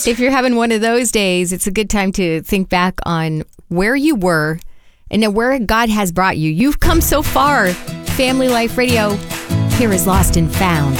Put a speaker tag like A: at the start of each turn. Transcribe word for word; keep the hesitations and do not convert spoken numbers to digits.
A: days.
B: If you're having one of those days, it's a good time to think back on where you were and then where God has brought you. You've come so far. Family Life Radio, here is Lost and Found.